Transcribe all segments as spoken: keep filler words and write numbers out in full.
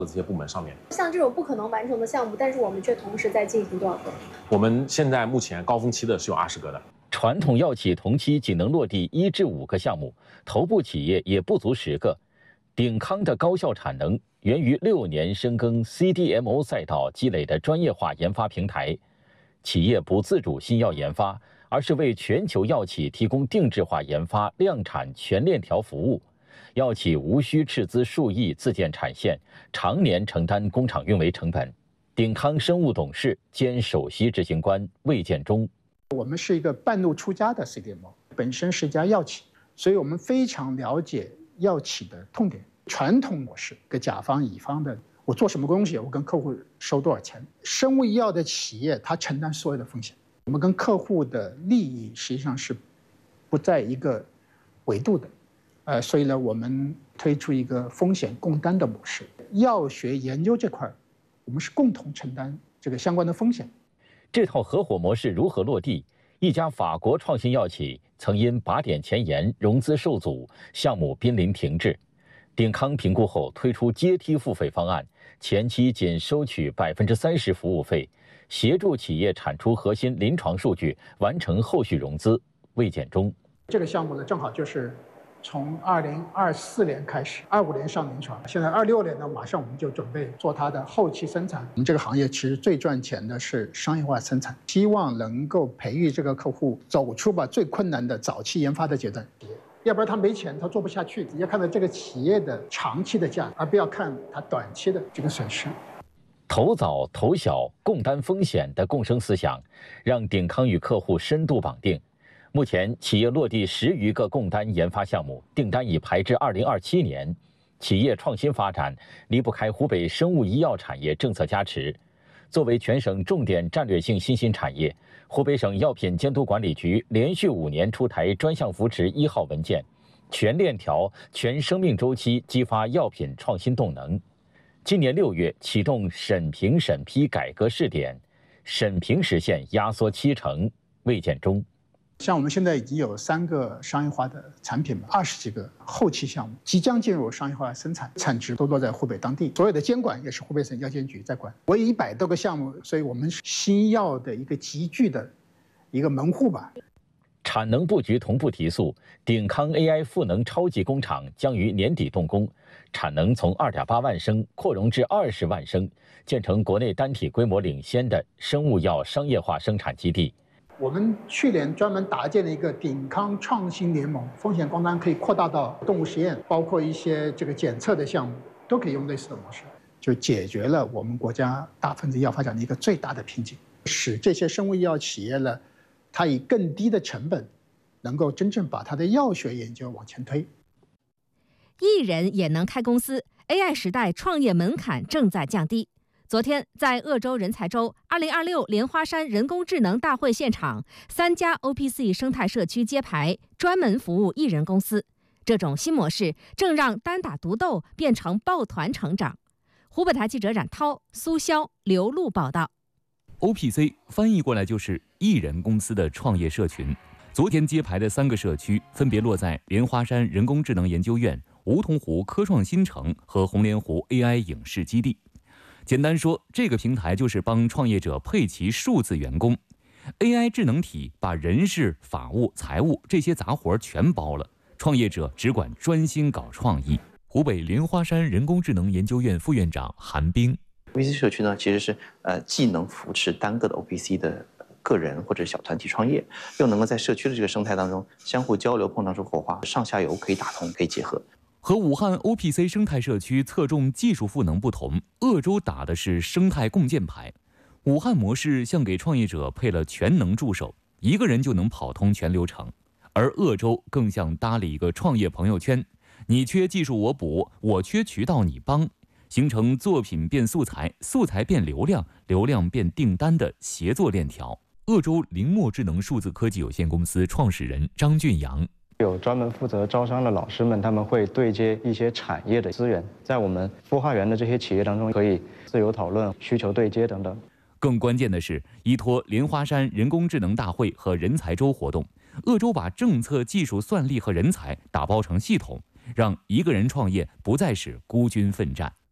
这些部门上面。 像这种不可能完成的项目，但是我们却同时在进行多少个？ 我们现在目前高峰期的是有二十个的。 传统药企同期仅能落地一至五个项目，头部企业也不足十个。鼎康的高效产能源于六年深耕 C D M O 赛道积累的专业化研发平台。企业不自主新药研发，而是为全球药企提供定制化研发、量产全链条服务。药企无需斥资数亿自建产线，常年承担工厂运维成本。鼎康生物董事兼首席执行官魏建中， 我们是一个半路出家的 C D M O， 本身是一家药企，所以我们非常了解药企的痛点。传统模式跟甲方乙方的，我做什么东西，我跟客户收多少钱。生物医药的企业，它承担所有的风险。我们跟客户的利益实际上是不在一个维度的。呃，所以呢，我们推出一个风险共担的模式。药学研究这块，我们是共同承担这个相关的风险。 这套合伙模式如何落地？一家法国创新药企曾因靶点前沿融资受阻，项目濒临停滞。鼎康评估后推出阶梯付费方案，前期仅收取百分之三十服务费，协助企业产出核心临床数据，完成后续融资。魏建中， 这个项目呢，正好就是从二零二四年开始，二五年上临床，现在二六年呢，马上我们就准备做它的后期生产。我们这个行业其实最赚钱的是商业化生产，希望能够培育这个客户走出吧最困难的早期研发的阶段。要不然他没钱，他做不下去。要看到这个企业的长期的价值，而不要看它短期的这个损失。 投早投小共担风险的共生思想，让鼎康与客户深度绑定。目前，企业落地十余个共担研发项目，订单已排至二零二七年。企业创新发展离不开湖北生物医药产业政策加持。作为全省重点战略性新兴产业，湖北省药品监督管理局连续五年出台专项扶持一号文件，全链条、全生命周期激发药品创新动能。今年六月启动审评审批改革试点，审评实现压缩七成。魏建中， 像我们现在已经有三个商业化的产品，二十几个后期项目即将进入商业化生产，产值都落在湖北当地，所有的监管也是湖北省药监局在管。我有一百多个项目，所以我们是新药的一个集聚的一个门户吧。 产能布局同步提速，鼎康 A I 赋能超级工厂将于年底动工，产能从 二点八万升扩容至二十万升，建成国内单体规模领先的生物药商业化生产基地。 我们去年专门搭建了一个鼎康创新联盟，风险共担可以扩大到动物实验，包括一些这个检测的项目，都可以用类似的模式，就解决了我们国家大分子医药发展的一个最大的瓶颈，使这些生物医药企业呢，它以更低的成本，能够真正把它的药学研究往前推。 艺人也能开公司 ，A I 时代创业门槛正在降低。昨天，在鄂州人才周二零二六莲花山人工智能大会现场，三家 O P C 生态社区揭牌，专门服务艺人公司。这种新模式正让单打独斗变成抱团成长。湖北台记者冉涛、苏潇、刘璐报道。 O P C 翻译过来就是艺人公司的创业社群。昨天揭牌的三个社区分别落在莲花山人工智能研究院、梧桐湖科创新城和红莲湖 A I 影视基地。简单说，这个平台就是帮创业者配齐数字员工。A I 智能体把人事、法务、财务这些杂活全包了，创业者只管专心搞创意。湖北莲花山人工智能研究院副院长韩冰 O P C 社区呢，其实是呃既能扶持单个的 O P C 的个人或者小团体创业，又能够在社区的这个生态当中相互交流，碰撞出火花，上下游可以打通，可以结合。 和武汉 O P C 生态社区侧重技术赋能不同，鄂州打的是生态共建牌。武汉模式像给创业者配了全能助手，一个人就能跑通全流程；而鄂州更像搭了一个创业朋友圈，你缺技术我补，我缺渠道你帮，形成作品变素材，素材变流量，流量变订单的协作链条。鄂州灵墨智能数字科技有限公司创始人张俊阳。 有专门负责招商的老师们，他们会对接一些产业的资源，在我们孵化园的这些企业当中，可以自由讨论、需求对接等等。 更关键的是，依托莲花山人工智能大会和人才周活动，鄂州把政策、技术、算力和人才打包成系统，让一个人创业不再是孤军奋战。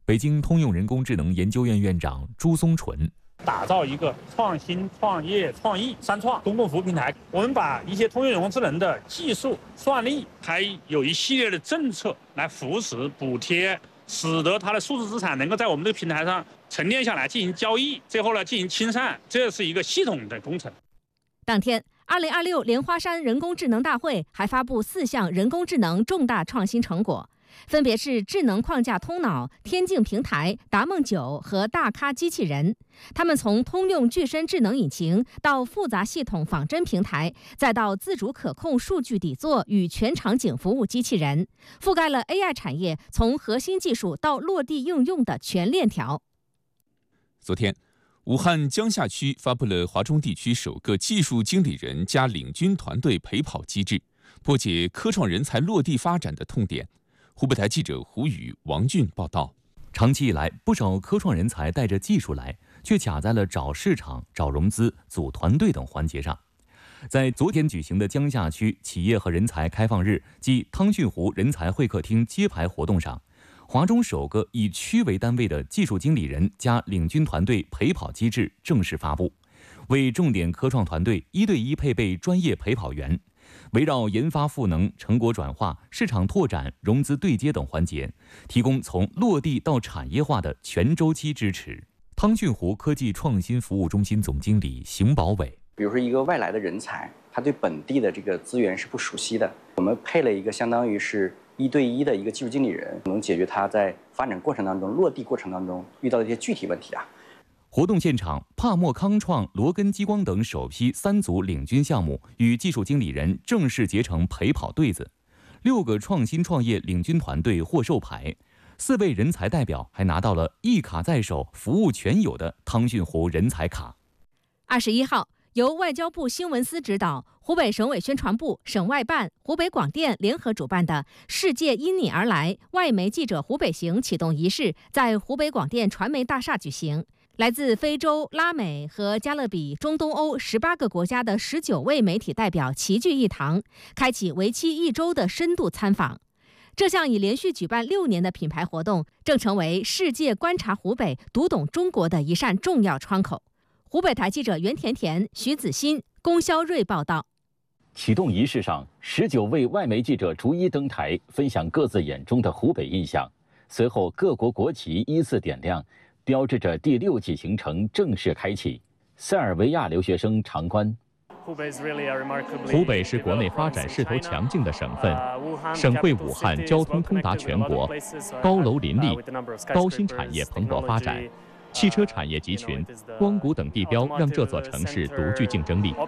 北京通用人工智能研究院院长朱松纯。 打造一个创新、创业、创意三创公共服务平台。我们把一些通用人工智能的技术、算力，还有一系列的政策来扶持、补贴，使得它的数字资产能够在我们这个平台上沉淀下来进行交易，最后呢进行清算，这是一个系统的工程。 当天，二零二六莲花山人工智能大会还发布四项人工智能重大创新成果。分别是智能框架通脑、天境平台、达梦九和大咖机器人。他们从通用具身智能引擎到复杂系统仿真平台，再到自主可控数据底座与全场景服务机器人，覆盖了 A I 产业从核心技术到落地应用的全链条。 昨天，武汉江夏区发布了华中地区首个技术经理人加领军团队陪跑机制，破解科创人才落地发展的痛点。湖北台记者胡宇、王俊报道。 长期以来，不少科创人才带着技术来，却卡在了找市场、找融资、组团队等环节上。在昨天举行的江夏区企业和人才开放日暨汤逊湖人才会客厅揭牌活动上，华中首个以区为单位的技术经理人加领军团队陪跑机制正式发布，为重点科创团队一对一配备专业陪跑员。围绕研发赋能、成果转化、市场拓展、融资对接等环节，提供从落地到产业化的全周期支持。汤逊湖科技创新服务中心总经理邢宝伟， 比如说一个外来的人才，他对本地的这个资源是不熟悉的，我们配了一个相当于是一对一的一个技术经理人，能解决他在发展过程当中、落地过程当中遇到的一些具体问题啊。 活动现场，帕默康创、罗根激光等首批三组领军项目与技术经理人正式结成陪跑对子，六个创新创业领军团队获授牌，四位人才代表还拿到了一卡在手、服务全有的汤逊湖人才卡。 二十一号，由外交部新闻司指导，湖北省委宣传部、省外办、湖北广电联合主办的“世界因你而来”外媒记者湖北行启动仪式在湖北广电传媒大厦举行。来自非洲、拉美和加勒比、中东欧十八个国家的十九位媒体代表齐聚一堂，开启为期一周的深度参访。这项已连续举办六年的品牌活动，正成为世界观察湖北、读懂中国的一扇重要窗口。湖北台记者袁甜甜、徐子欣、龚肖瑞报道。 启动仪式上，十九位外媒记者逐一登台，分享各自眼中的湖北印象。随后，各国国旗依次点亮，标志着第六季行程正式开启。塞尔维亚留学生常关。 湖北是国内发展势头强劲的省份，省会武汉交通通达全国，高楼林立，高新产业蓬勃发展，汽车产业集群、光谷等地标让这座城市独具竞争力。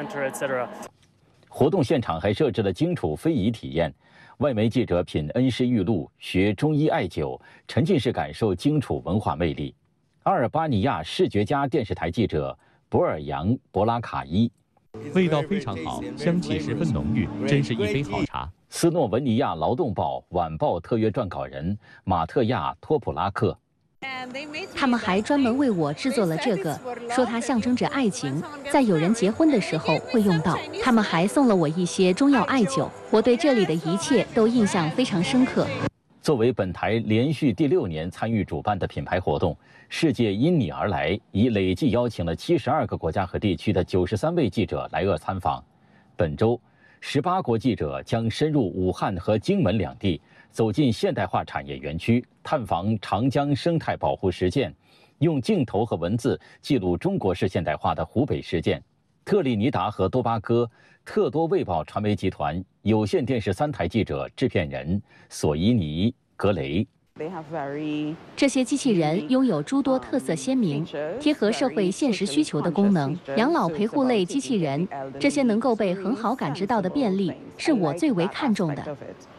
活动现场还设置了荆楚非遗体验，外媒记者品恩施玉露，学中医艾灸，沉浸式感受荆楚文化魅力。阿尔巴尼亚视觉家电视台记者博尔扬·博拉卡伊， 味道非常好，香气十分浓郁，真是一杯好茶。 斯诺文尼亚劳动报晚报特约撰稿人马特亚·托普拉克。 他们还专门为我制作了这个，说它象征着爱情，在有人结婚的时候会用到。他们还送了我一些中药艾灸，我对这里的一切都印象非常深刻。 作为本台连续第六年参与主办的品牌活动，世界因你而来已累计邀请了七十二个国家和地区的九十三位记者来鄂参访。本周，十八国记者将深入武汉和荆门两地，走进现代化产业园区，探访长江生态保护实践，用镜头和文字记录中国式现代化的湖北实践。特立尼达和多巴哥特多卫报传媒集团有线电视三台记者、制片人索伊尼·格雷。 这些机器人拥有诸多特色鲜明、贴合社会现实需求的功能。养老陪护类机器人，这些能够被很好感知到的便利，是我最为看重的。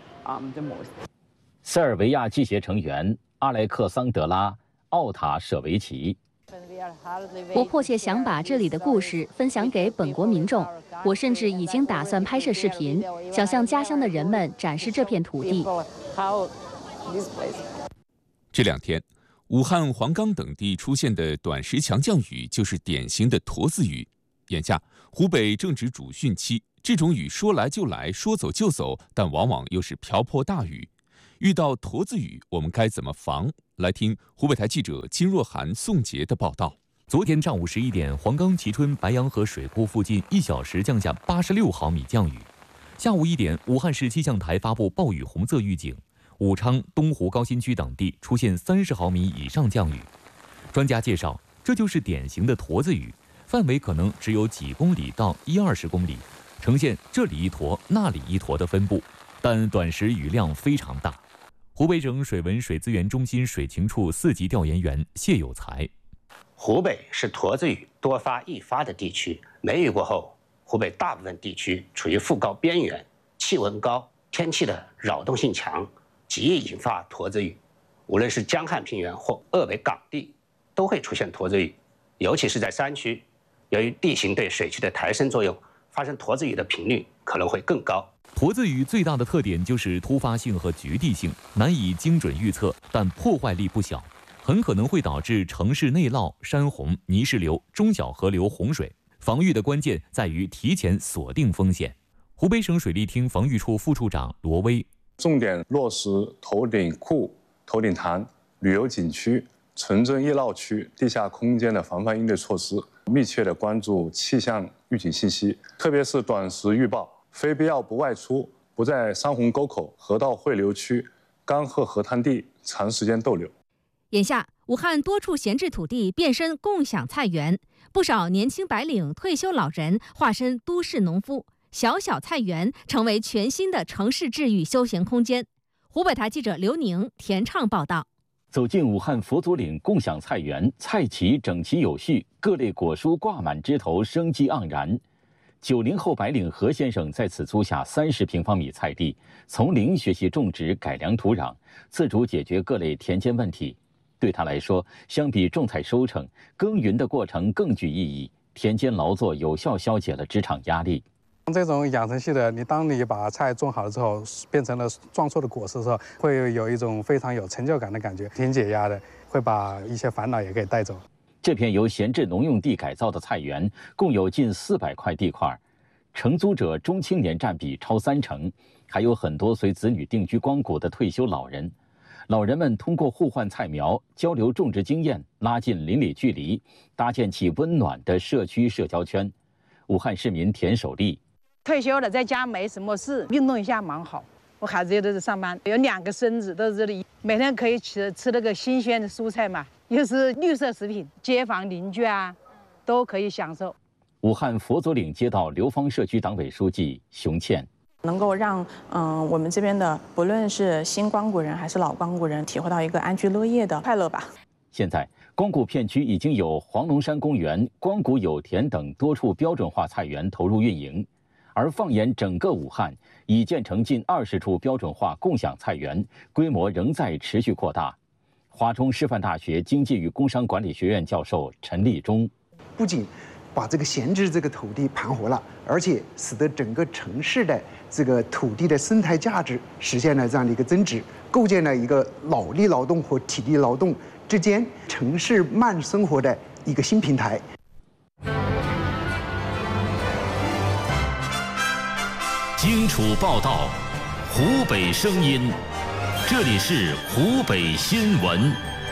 塞尔维亚记协成员阿莱克桑德拉·奥塔舍维奇。 我迫切想把这里的故事分享给本国民众，我甚至已经打算拍摄视频，想向家乡的人们展示这片土地。 这两天，武汉、黄冈等地出现的短时强降雨就是典型的驼字雨。眼下，湖北正值主汛期，这种雨说来就来，说走就走，但往往又是瓢泼大雨。 遇到驼子雨，我们该怎么防？来听湖北台记者金若涵、宋杰的报道。 昨天上午十一点，黄冈蕲春白洋河水库附近一小时降下八十六毫米降雨。下午一点，武汉市气象台发布暴雨红色预警，武昌、东湖高新区等地出现三十毫米以上降雨。专家介绍，这就是典型的驼子雨，范围可能只有几公里到一二十公里，呈现这里一坨那里一坨的分布，但短时雨量非常大。湖北省水文水资源中心水情处四级调研员谢有才： 湖北是驼子雨多发易发的地区，梅雨过后，湖北大部分地区处于副高边缘，气温高，天气的扰动性强，极易引发驼子雨。无论是江汉平原或鄂北港地，都会出现驼子雨，尤其是在山区，由于地形对水区的抬升作用，发生驼子雨的频率可能会更高。 驼子雨最大的特点就是突发性和局地性，难以精准预测，但破坏力不小，很可能会导致城市内涝、山洪、泥石流、中小河流洪水。防御的关键在于提前锁定风险。湖北省水利厅防御处副处长罗威： 重点落实头顶库、头顶潭、旅游景区、城镇易涝区地下空间的防范应对措施，密切地关注气象预警信息，特别是短时预报，非必要不外出，不在山洪沟口、河道汇流区、干涸河滩地长时间逗留。 眼下，武汉多处闲置土地变身共享菜园，不少年轻白领、退休老人化身都市农夫，小小菜园成为全新的城市治愈休闲空间。湖北台记者刘宁、田畅报道。 走进武汉佛祖岭共享菜园，菜畦整齐有序，各类果蔬挂满枝头，生机盎然。九零后白领何先生在此租下三十平方米菜地，从零学习种植、改良土壤，自主解决各类田间问题。对他来说，相比种菜收成，耕耘的过程更具意义。田间劳作有效消解了职场压力。 这种养成系的，你当你把菜种好了之后，变成了壮硕的果实的时候，会有一种非常有成就感的感觉，挺解压的，会把一些烦恼也给带走。 这片由闲置农用地改造的菜园，共有近四百块地块，承租者中青年占比超三成，还有很多随子女定居光谷的退休老人。老人们通过互换菜苗、交流种植经验，拉近邻里距离，搭建起温暖的社区社交圈。武汉市民田守利： 退休了，在家没什么事，运动一下蛮好。我孩子也都是上班，有两个孙子都是这里，每天可以吃吃那个新鲜的蔬菜嘛，又是绿色食品，街坊邻居啊都可以享受。 武汉佛祖岭街道刘芳社区党委书记熊倩： 能够让嗯、呃、我们这边的不论是新光谷人还是老光谷人体会到一个安居乐业的快乐吧。 现在光谷片区已经有黄龙山公园、光谷有田等多处标准化菜园投入运营，而放眼整个武汉，已建成近二十处标准化共享菜园，规模仍在持续扩大。华中师范大学经济与工商管理学院教授陈立忠： 不仅把这个闲置这个土地盘活了，而且使得整个城市的这个土地的生态价值实现了这样的一个增值，构建了一个脑力劳动和体力劳动之间城市慢生活的一个新平台。 荆楚报道，湖北声音，这里是湖北新闻。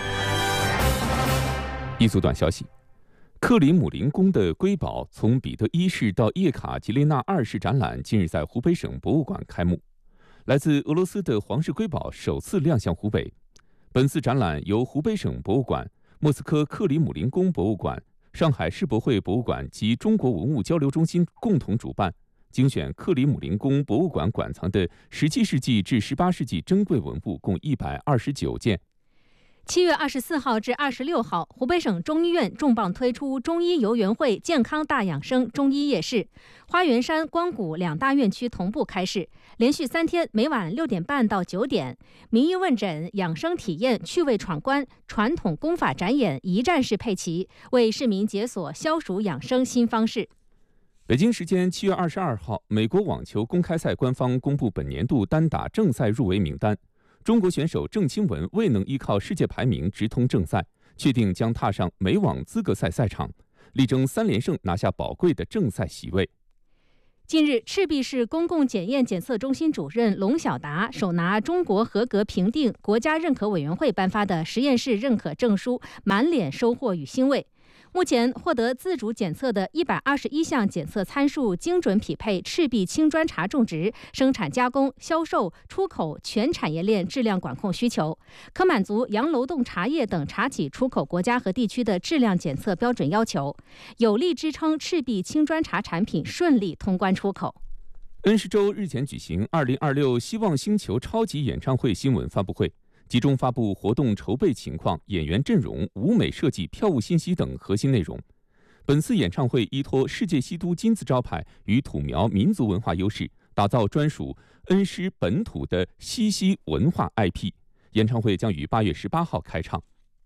一组短消息。克里姆林宫的瑰宝从彼得一世到叶卡捷琳娜二世展览近日在湖北省博物馆开幕，来自俄罗斯的皇室瑰宝首次亮相湖北。本次展览由湖北省博物馆、莫斯科克里姆林宫博物馆、上海世博会博物馆及中国文物交流中心共同主办，精选克里姆林宫博物馆馆藏的十七世纪至十八世纪珍贵文物共一百二十九件。 七月二十四号至二十六号，湖北省中医院重磅推出中医游园会健康大养生中医夜市，花园山、光谷两大院区同步开市，连续三天，每晚六点半到九点，名医问诊、养生体验、趣味闯关、传统功法展演一站式配齐，为市民解锁消暑养生新方式。 北京时间七月二十二号，美国网球公开赛官方公布本年度单打正赛入围名单。中国选手郑钦文未能依靠世界排名直通正赛，确定将踏上美网资格赛赛场，力争三连胜拿下宝贵的正赛席位。 近日，赤壁市公共检验检测中心主任龙小达手拿中国合格评定国家认可委员会颁发的实验室认可证书，满脸收获与欣慰。目前获得自主检测的一百二十一项检测参数精准匹配赤壁青砖茶种植、生产加工、销售、出口全产业链质量管控需求，可满足洋楼洞茶叶等茶企出口国家和地区的质量检测标准要求，有力支撑赤壁青砖茶产品顺利通关出口。 恩施州日前举行二零二六希望星球超级演唱会新闻发布会，集中发布活动筹备情况、演员阵容、舞美设计、票务信息等核心内容。本次演唱会依托世界西都金字招牌与土苗民族文化优势，打造专属恩施本土的西溪文化 I P。演唱会将于八月十八号开唱。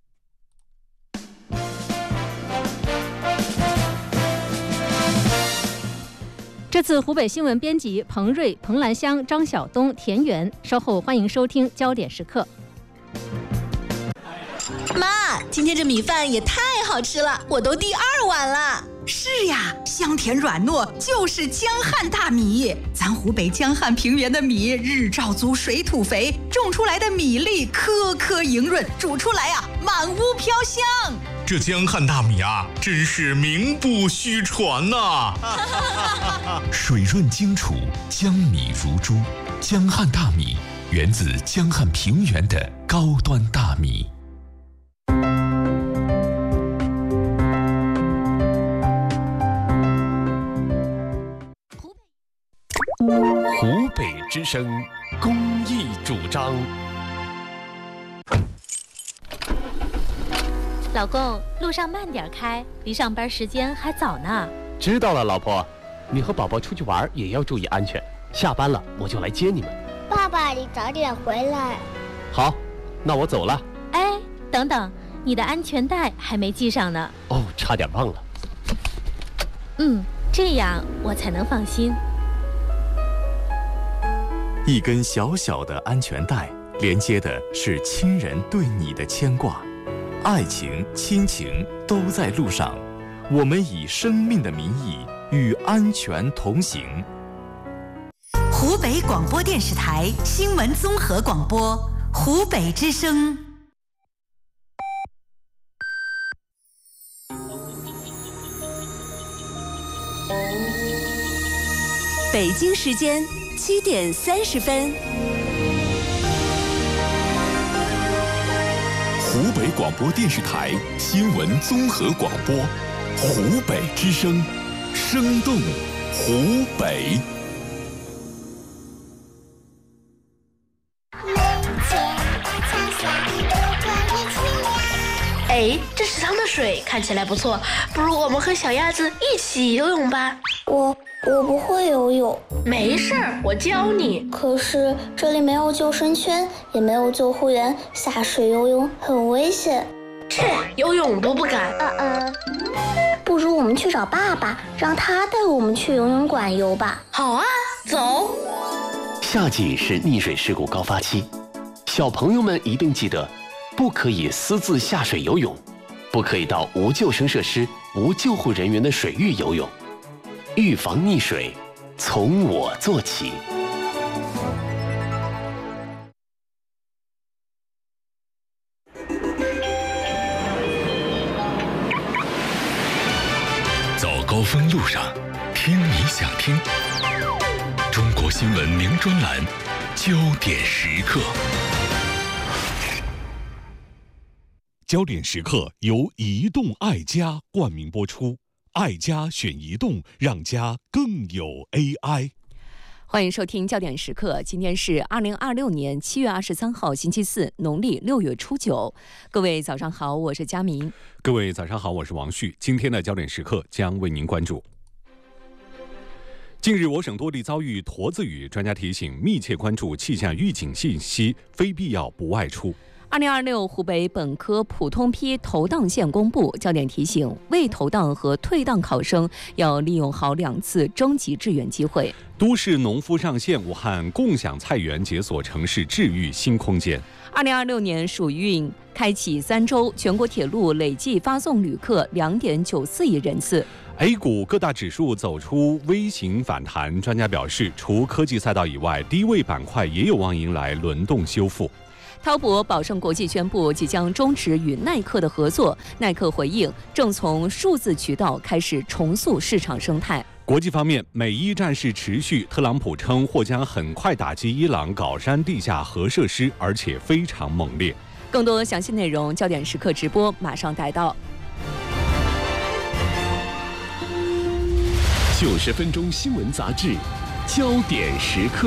这次湖北新闻编辑彭瑞、彭兰香、张晓东、田园。稍后欢迎收听焦点时刻。 妈，今天这米饭也太好吃了，我都第二碗了。 是呀，香甜软糯，就是江汉大米。咱湖北江汉平原的米日照足，水土肥，种出来的米粒颗颗莹润，煮出来啊，满屋飘香。 这江汉大米啊，真是名不虚传呐、 啊！水润精储，江米如珠。江汉大米源自江汉平原的高端大米。湖北之声公益主张。 老公，路上慢点开，离上班时间还早呢。 知道了，老婆。你和宝宝出去玩也要注意安全。下班了我就来接你们。 爸爸，你早点回来。 好，那我走了。 哎，等等，你的安全带还没系上呢。 哦，差点忘了。 嗯，这样我才能放心。 一根小小的安全带，连接的是亲人对你的牵挂，爱情、亲情都在路上。我们以生命的名义与安全同行。 湖北广播电视台新闻综合广播，湖北之声。北京时间七点三十分。 湖北广播电视台新闻综合广播，湖北之声，生动湖北。 哎，这池塘的水看起来不错，不如我们和小鸭子一起游泳吧。 我我不会游泳。 没事儿，我教你。 可是这里没有救生圈，也没有救护员，下水游泳很危险。 切，游泳都不敢。 嗯嗯，不如我们去找爸爸，让他带我们去游泳馆游吧。 好啊，走。 夏季是溺水事故高发期，小朋友们一定记得，不可以私自下水游泳，不可以到无救生设施、无救护人员的水域游泳。预防溺水，从我做起。 走高峰路上，听你想听。中国新闻名专栏，焦点时刻。焦点时刻由移动爱家冠名播出。爱家选移动，让家更有 A I。 欢迎收听焦点时刻，今天是二零二六年七月二十三号星期四，农历六月初九。各位早上好，我是佳明。 各位早上好，我是王旭。今天的焦点时刻将为您关注。近日我省多地遭遇沱子雨，专家提醒密切关注气象预警信息，非必要不外出。 二零二六湖北本科普通批投档线公布，焦点提醒未投档和退档考生要利用好两次征集志愿机会。 都市农夫上线，武汉共享菜园解锁城市治愈新空间。 二零二六年暑运开启三周，全国铁路累计发送旅客两点九四亿人次。 A 股各大指数走出微型反弹，专家表示，除科技赛道以外，低位板块也有望迎来轮动修复。 滔博宝盛国际宣布即将终止与耐克的合作，耐克回应正从数字渠道开始重塑市场生态。 国际方面，美伊战事持续，特朗普称或将很快打击伊朗搞山地下核设施，而且非常猛烈。 更多详细内容，焦点时刻直播马上带到。 九十分钟新闻杂志，焦点时刻。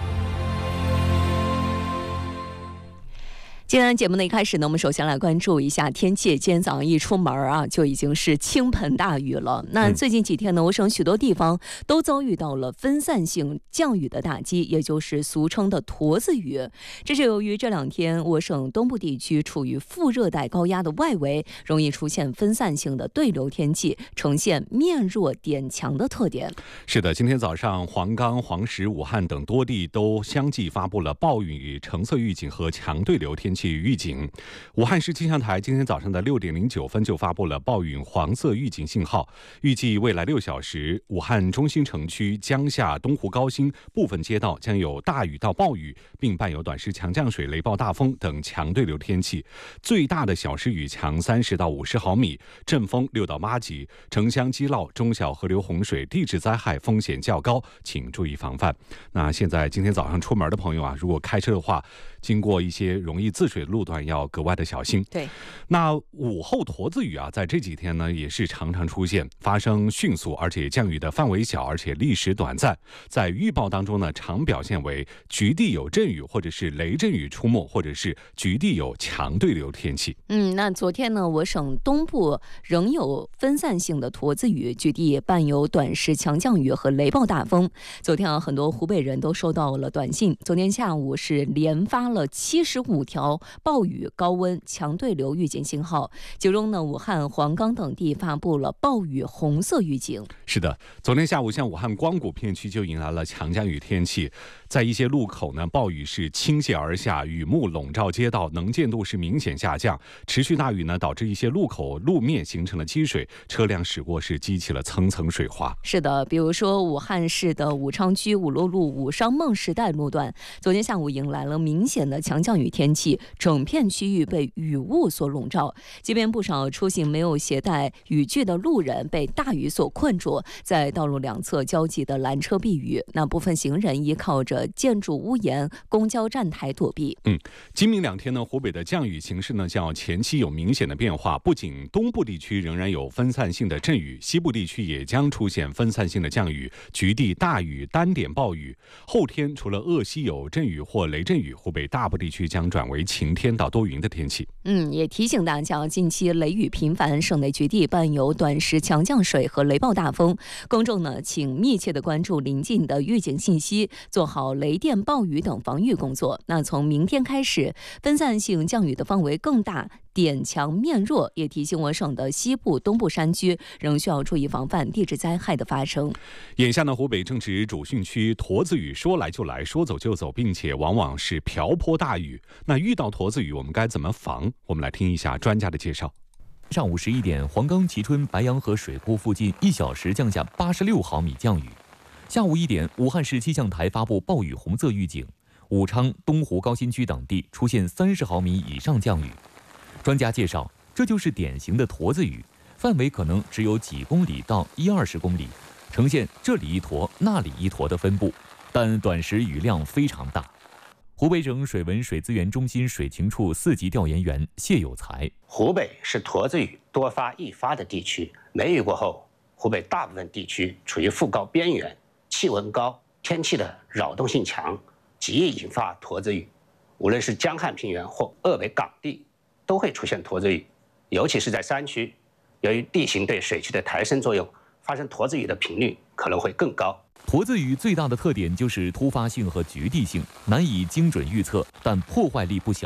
今天节目的一开始呢，我们首先来关注一下天气。今天早上一出门啊，就已经是倾盆大雨了。那最近几天呢，我省许多地方都遭遇到了分散性降雨的打击，也就是俗称的坨子雨。这是由于这两天我省东部地区处于副热带高压的外围，容易出现分散性的对流天气，呈现面弱点强的特点。 是的，今天早上黄冈、黄石、武汉等多地都相继发布了暴雨橙色预警和强对流天气预警。武汉市气象台今天早上的六点零九分就发布了暴雨黄色预警信号，预计未来六小时，武汉中心城区、江夏、东湖高新部分街道将有大雨到暴雨，并伴有短时强降水、雷暴大风等强对流天气，最大的小时雨强三十到五十毫米，阵风六到八级，城乡积涝、中小河流洪水、地质灾害风险较高，请注意防范。那现在今天早上出门的朋友啊，如果开车的话，经过一些容易自水的路段要格外的小心。 对， 那午后坨子雨啊，在这几天呢也是常常出现，发生迅速，而且降雨的范围小，而且历时短暂。在预报当中呢，常表现为局地有阵雨，或者是雷阵雨出没，或者是局地有强对流天气。 嗯，那昨天呢，我省东部仍有分散性的坨子雨，局地伴有短时强降雨和雷暴大风。昨天啊，很多湖北人都收到了短信，昨天下午是连发了七十五条暴雨、高温、强对流预警信号，其中呢，武汉、黄冈等地发布了暴雨红色预警。 是的，昨天下午，像武汉光谷片区就迎来了强降雨天气，在一些路口呢，暴雨是倾泻而下，雨幕笼罩街道，能见度是明显下降。持续大雨呢，导致一些路口路面形成了积水，车辆驶过是激起了层层水花。 是的，比如说武汉市的武昌区五路路武商梦时代路段，昨天下午迎来了明显的强降雨天气，整片区域被雨雾所笼罩。即便不少出行没有携带雨具的路人被大雨所困住，在道路两侧焦急的拦车避雨，那部分行人依靠着建筑屋檐、公交站台躲避。 嗯，今明两天呢，湖北的降雨形势呢，较前期有明显的变化。不仅东部地区仍然有分散性的阵雨，西部地区也将出现分散性的降雨，局地大雨、单点暴雨。后天除了鄂西有阵雨或雷阵雨，湖北大部地区将转为晴天到多云的天气。 嗯，也提醒大家，近期雷雨频繁，省内局地伴有短时强降水和雷暴大风。公众呢，请密切的关注临近的预警信息，做好雷电、暴雨等防御工作。那从明天开始，分散性降雨的范围更大，点强面弱，也提醒我省的西部、东部山区仍需要注意防范地质灾害的发生。 眼下呢，湖北正值主汛区，坨子雨说来就来，说走就走，并且往往是瓢泼大雨。那遇到坨子雨，我们该怎么防？我们来听一下专家的介绍。 上午十一点，黄冈蕲春白洋河水库附近一小时降下八十六毫米降雨。下午一点，武汉市气象台发布暴雨红色预警，武昌、东湖高新区等地出现三十毫米以上降雨。专家介绍，这就是典型的坨子雨，范围可能只有几公里到一二十公里，呈现这里一坨那里一坨的分布，但短时雨量非常大。湖北省水文水资源中心水情处四级调研员谢有才： 湖北是坨子雨多发易发的地区，梅雨过后，湖北大部分地区处于副高边缘，气温高，天气的扰动性强，极易引发坨子雨。无论是江汉平原或鄂北港地，都会出现坨子雨，尤其是在山区，由于地形对水区的抬升作用，发生坨子雨的频率可能会更高。 坨子雨最大的特点就是突发性和局地性，难以精准预测，但破坏力不小。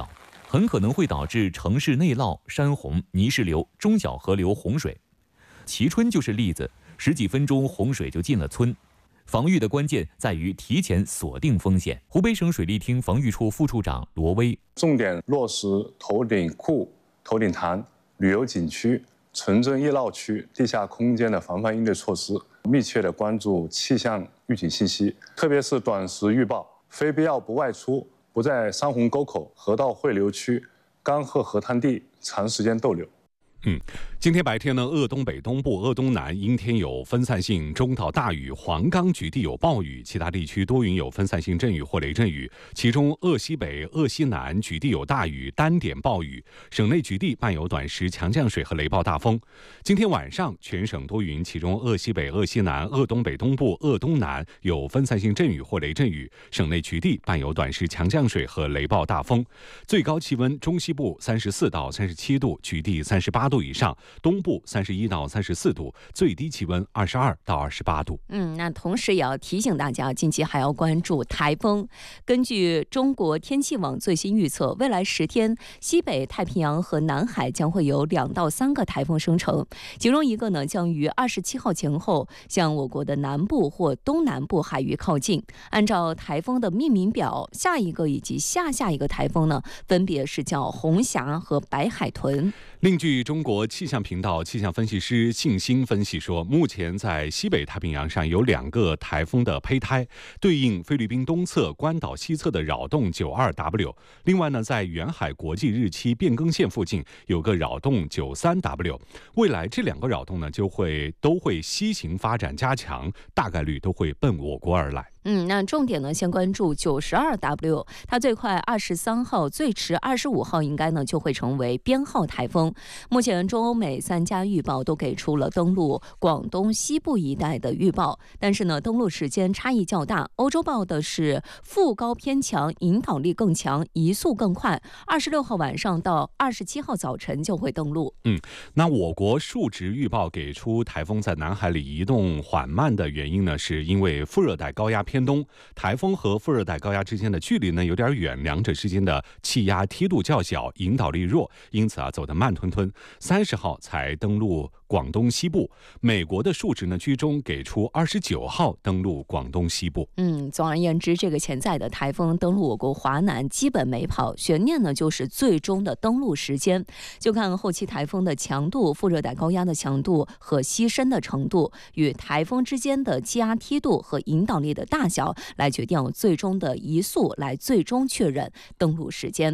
很可能会导致城市内涝、山洪、泥石流、中小河流洪水。蕲春就是例子，十几分钟洪水就进了村。防御的关键在于提前锁定风险。湖北省水利厅防御处副处长罗威， 重点落实头顶库、头顶潭、旅游景区、城镇夜涝区地下空间的防范应对措施，密切地关注气象预警信息，特别是短时预报，非必要不外出，不在山洪沟口、河道汇流区、干涸河滩地长时间逗留。 嗯，今天白天呢，鄂东北东部、鄂东南阴天有分散性中到大雨，黄冈局地有暴雨，其他地区多云有分散性阵雨或雷阵雨，其中鄂西北、鄂西南局地有大雨，单点暴雨，省内局地伴有短时强降水和雷暴大风。今天晚上全省多云，其中鄂西北、鄂西南、鄂东北东部、鄂东南有分散性阵雨或雷阵雨，省内局地伴有短时强降水和雷暴大风。最高气温中西部三十四到三十七度，局地三十八度以上，东部三十一到三十四度，最低气温二十二到二十八度。 嗯，那同时也要提醒大家，近期还要关注台风。根据中国天气网最新预测，未来十天，西北太平洋和南海将会有两到三个台风生成，其中一个呢将于二十七号前后向我国的南部或东南部海域靠近。按照台风的命名表，下一个以及下下一个台风呢，分别是叫红霞和白海豚。 另据中国气象频道气象分析师信兴分析说，目前在西北太平洋上有两个台风的胚胎，对应菲律宾东侧、关岛西侧的扰动 九二 W。另外呢，在远海国际日期变更线附近有个扰动 九三 W。未来这两个扰动呢，就会都会西行发展加强，大概率都会奔我国而来。 嗯，那重点呢，先关注 九十二 W， 它最快二十三号，最迟二十五号应该呢就会成为编号台风。目前中欧美三家预报都给出了登陆广东西部一带的预报，但是呢，登陆时间差异较大。欧洲报的是副高偏强，引导力更强，移速更快，二十六号晚上到二十七号早晨就会登陆。 嗯，那我国数值预报给出台风在南海里移动缓慢的原因呢，是因为副热带高压偏东，台风和副热带高压之间的距离呢有点远，两者之间的气压梯度较小，引导力弱，因此啊走得慢吞吞。三十号才登陆广东西部，美国的数值呢居中给出二十九号登陆广东西部。 嗯，总而言之，这个潜在的台风登陆我国华南基本没跑，悬念呢就是最终的登陆时间，就看后期台风的强度、副热带高压的强度和吸深的程度，与台风之间的气压梯度和引导力的大小来决定最终的移速，来最终确认登陆时间。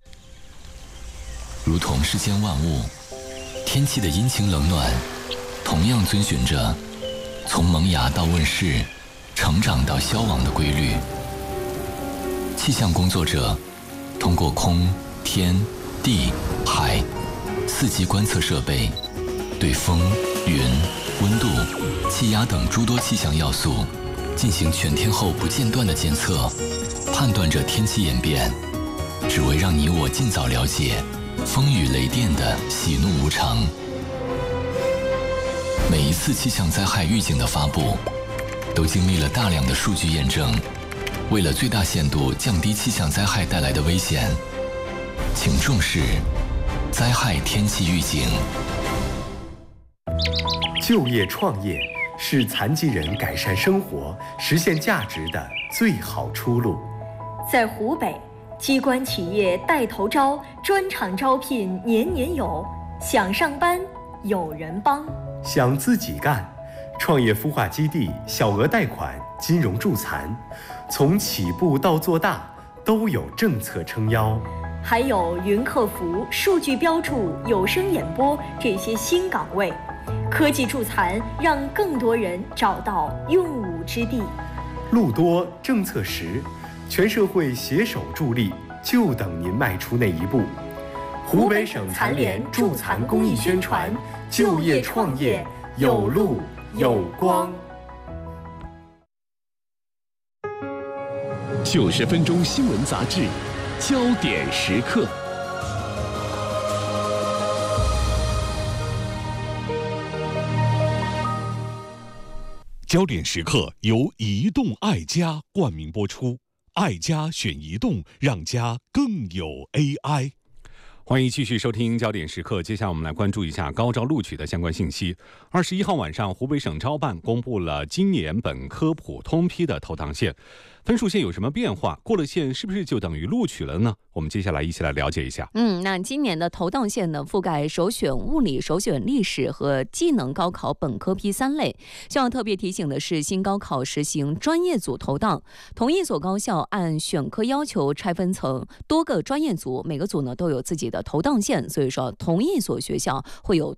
如同世间万物，天气的阴晴冷暖，同样遵循着从萌芽到问世、成长到消亡的规律。气象工作者通过空、天、地、海四季观测设备，对风、云、温度、气压等诸多气象要素进行全天候不间断的监测，判断着天气演变，只为让你我尽早了解风雨雷电的喜怒无常。每一次气象灾害预警的发布，都经历了大量的数据验证。为了最大限度降低气象灾害带来的危险，请重视灾害天气预警。 就业创业是残疾人改善生活、实现价值的最好出路。 在湖北，机关企业带头招，专场招聘年年有，想上班有人帮。 想自己干，创业孵化基地小额贷款、金融助残，从起步到做大都有政策撑腰。 还有云客服、数据标注、有声演播这些新岗位，科技助残，让更多人找到用武之地。 路多政策实，全社会携手助力，就等您迈出那一步。湖北省残联助残公益宣传，就业创业有路有光。 九十分钟新闻杂志，焦点时刻。 焦点时刻由移动爱家冠名播出，爱家选移动，让家更有 A I。 欢迎继续收听焦点时刻，接下来我们来关注一下高招录取的相关信息。二十一号晚上，湖北省招办公布了今年本科普通批的投档线，分数线有什么变化？过了线是不是就等于录取了呢？我们接下来一起来了解一下。 嗯，那今年的投档线呢，覆盖首选物理、首选历史和技能高考本科批三类。需要特别提醒的是，新高考实行专业组投档，同一所高校按选科要求拆分成多个专业组，每个组呢都有自己的投档线，所以说同一所学校会有